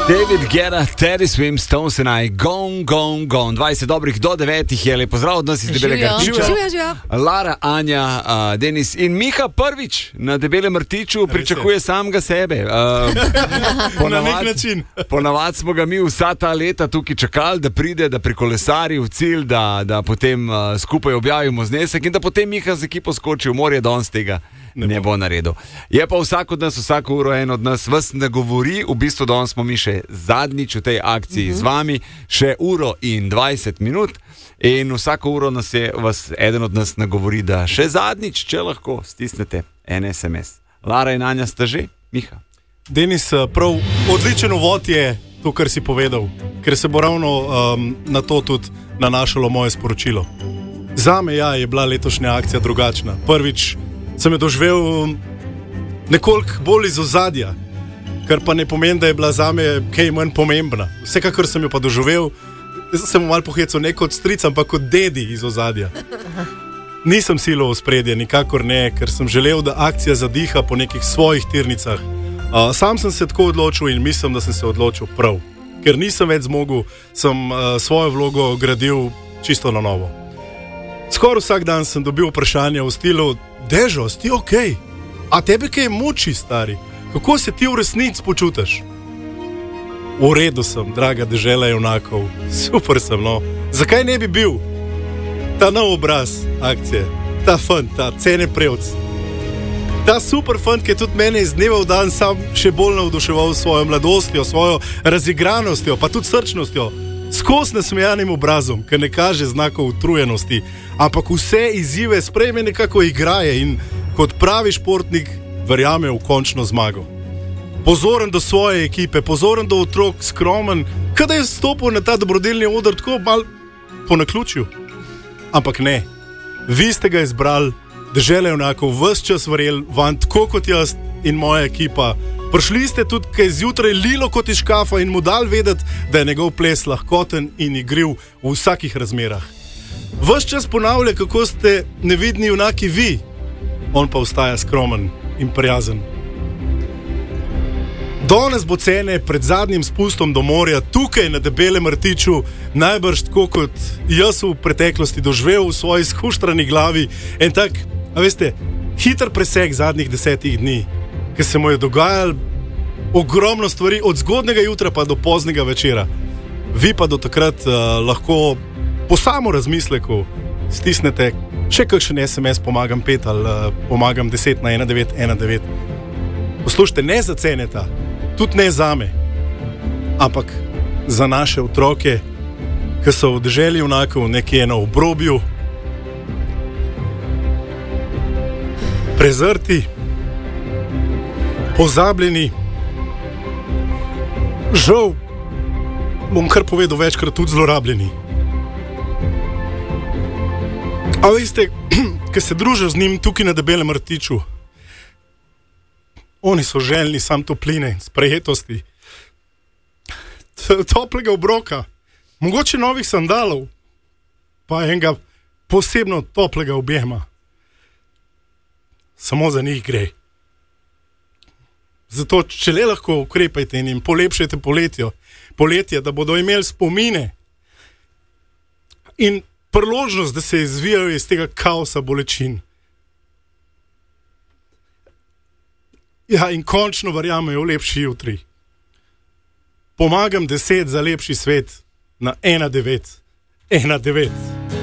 David Guetta, Teddy Swim, Stones and I, Gone, Gone, Gone. 20 dobrih do 9 je lepo zdrav od nas iz Debelega Rtiča. Živijo. Lara, Anja, Denis in Miha prvič na Debelem Rtiču pričakuje samega sebe. Na nek način. Ponavad smo ga mi vsa ta leta tukaj čakali, da pride, da prikolesari v cilj, da potem skupaj objavimo znesek in da potem Miha z ekipo skoči v morje, da on z tega ne bo naredil. Je pa vsak od nas, vsako uro en od nas vas ne govori, v bistvu danes smo mi še zadnjič v tej akciji z vami, še uro in 20 minut in vsako uro vas eden od nas nagovori, da še zadnjič, če lahko, stisnete en SMS. Lara in Anja sta že, Miha. Denis, prav odličen uvod je to, kar si povedal, ker se bo ravno na to tudi nanašalo moje sporočilo. Zame je bila letošnja akcija drugačna. Prvič sem jo doživel nekoliko bolj iz ozadja, kar pa ne pomeni, da je bila zame kaj manj pomembna. Vsekakor sem jo pa doživel, sem malo pohecel ne kot stric, ampak kot dedi iz ozadja. Nisem silil v spredje, nikakor ne, ker sem želel, da akcija zadiha po nekih svojih tirnicah. Sam sem se tako odločil in mislim, da sem se odločil prav. Ker nisem več zmogel, sem svojo vlogo gradil čisto na novo. Skoraj vsak dan sem dobil vprašanje v stilu: Dežo, si ti okej? A tebe kaj muči, stari? Kako se ti v resnici počutiš? V redu sem, draga dežela junakov. Super sem, no. Zakaj ne bi bil? Ta nov obraz akcije, ta fant, ta cene prevc. Ta super fant, ki je tudi mene iz dneva v dan sam še bolj navduševal svojo mladostjo, svojo razigranostjo, pa tudi srčnostjo. Skos nasmejanim obrazom, ki ne kaže znakov utrujenosti, ampak vse izzive sprejme nekako igraje in kot pravi športnik verjame v končno zmago. Pozoren do svoje ekipe, pozoren do otrok, skromen, kada je stopil na ta dobrodelni oder tako mal po naključju. Ampak ne, vi ste ga izbrali, dežela junakov, ves čas verjel van, tako kot jaz in moja ekipa. Prišli ste tudi, kaj zjutraj lilo kot iz škafa in mu dal vedeti, da je njegov ples lahkoten in igriv v vsakih razmerah. Ves čas ponavlja, kako ste nevidni junaki vi, on pa ostaja skromen in prijazen. Danes bo cene pred zadnjim spustom do morja, tukaj na Debelem Rtiču, najbrž tako kot jaz v preteklosti doživel v svoji skuštrani glavi en tak, a veste, hiter presek zadnjih 10 dni, ker se mu je dogajalo ogromno stvari od zgodnega jutra pa do poznega večera. Vi pa do takrat lahko po samo razmisleku stisnete še kakšen SMS pomagam 5 ali pomagam 10 na 1919. Poslušajte, ne za ceneta, tudi ne zame, ampak za naše otroke, ki so v deželi junakov nekje na obrobju, prezrti, pozabljeni, žal, bom kar povedal večkrat, tudi zlorabljeni. A veste, ki se družijo z njim tukaj na Debelem Rtiču, oni so željni sam topline, sprejetosti, toplega obroka, mogoče novih sandalov, pa enega posebno toplega objema. Samo za njih gre. Zato, če le lahko ukrepajte in jim polepšajte poletje, da bodo imeli spomine in priložnost, da se izvijajo iz tega kaosa bolečin. Ja, in končno verjamejo v lepši jutri. Pomagam 10 za lepši svet na 1919.